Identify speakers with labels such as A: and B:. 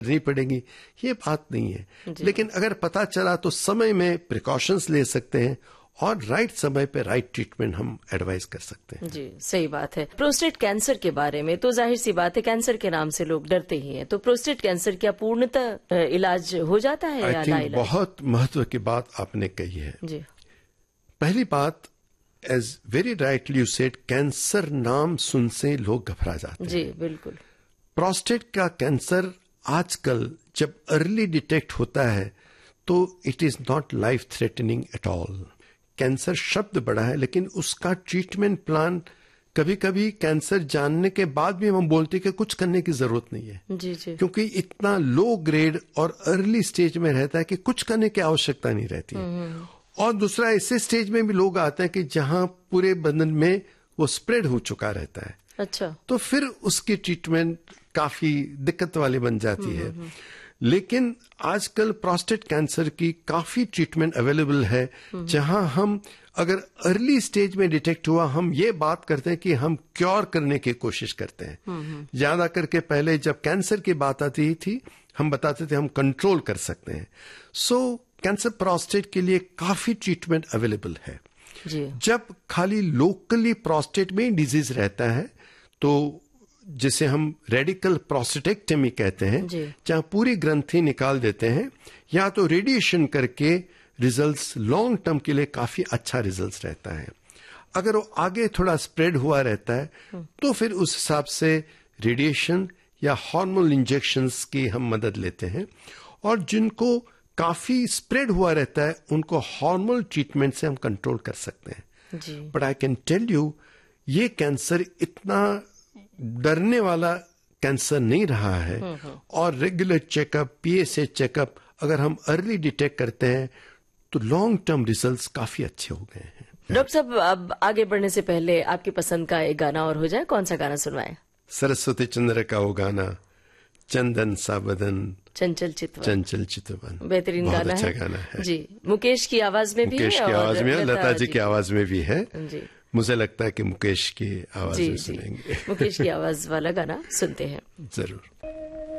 A: नहीं पड़ेगी, ये बात नहीं है। लेकिन अगर पता चला तो समय में प्रिकॉशंस ले सकते हैं और राइट समय पे राइट ट्रीटमेंट हम एडवाइस कर सकते हैं।
B: जी, सही बात है। प्रोस्टेट कैंसर के बारे में तो जाहिर सी बात है, कैंसर के नाम से लोग डरते ही हैं। तो प्रोस्टेट कैंसर क्या पूर्णतः इलाज हो जाता है या ना इलाज?
A: बहुत महत्व की बात आपने कही है
B: जी।
A: पहली बात, as very rightly you said, cancer नाम सुन से लोग घबरा जाते हैं।
B: जी बिल्कुल।
A: प्रोस्टेट का कैंसर आजकल जब अर्ली डिटेक्ट होता है तो it is not life threatening at all. Cancer शब्द बड़ा है, लेकिन उसका ट्रीटमेंट प्लान कभी कभी कैंसर जानने के बाद भी हम बोलते हैं कि कुछ करने की जरूरत नहीं है।
B: जी जी।
A: क्योंकि इतना लो ग्रेड और अर्ली स्टेज में रहता है कि कुछ करने की आवश्यकता नहीं रहती है। और दूसरा, ऐसे स्टेज में भी लोग आते हैं कि जहां पूरे बदन में वो स्प्रेड हो चुका रहता है।
B: अच्छा।
A: तो फिर उसकी ट्रीटमेंट काफी दिक्कत वाली बन जाती है। लेकिन आजकल प्रोस्टेट कैंसर की काफी ट्रीटमेंट अवेलेबल है, जहां हम अगर अर्ली स्टेज में डिटेक्ट हुआ, हम ये बात करते हैं कि हम क्योर करने की कोशिश करते हैं। ज्यादा करके पहले जब कैंसर की बात आती थी, हम बताते थे हम कंट्रोल कर सकते हैं। सो कैंसर प्रोस्टेट के लिए काफी ट्रीटमेंट अवेलेबल है।
B: जी।
A: जब खाली लोकली प्रोस्टेट में डिजीज रहता है तो जिसे हम रेडिकल प्रोस्टेटेक्टमी कहते हैं, जहां पूरी ग्रंथि निकाल देते हैं, या तो रेडिएशन करके रिजल्ट्स लॉन्ग टर्म के लिए काफी अच्छा रिजल्ट्स रहता है। अगर वो आगे थोड़ा स्प्रेड हुआ रहता है तो फिर उस हिसाब से रेडिएशन या हार्मोनल इंजेक्शंस की हम मदद लेते हैं। और जिनको काफी स्प्रेड हुआ रहता है उनको हार्मोनल ट्रीटमेंट से हम कंट्रोल कर सकते हैं। But I can tell you, ये कैंसर इतना डरने वाला कैंसर नहीं रहा है। और रेगुलर चेकअप, पीएसए चेकअप अगर हम अर्ली डिटेक्ट करते हैं तो लॉन्ग टर्म रिजल्ट्स काफी अच्छे हो गए हैं।
B: डॉक्टर साहब, अब आगे बढ़ने से पहले आपकी पसंद का एक गाना और हो जाए, कौन सा गाना सुनवाएं?
A: सरस्वती चंद्र का वो गाना, चंदन सा बदन
B: चंचल चितवन।
A: चंचल चितवन,
B: बेहतरीन
A: बहुत
B: गाना
A: अच्छा
B: है।
A: गाना है
B: जी, मुकेश की आवाज में भी है,
A: मुकेश की आवाज में, लता जी की आवाज में भी है।
B: जी,
A: मुझे लगता है कि मुकेश की आवाज में
B: जी,
A: सुनेंगे।
B: मुकेश की आवाज वाला गाना सुनते हैं
A: जरूर।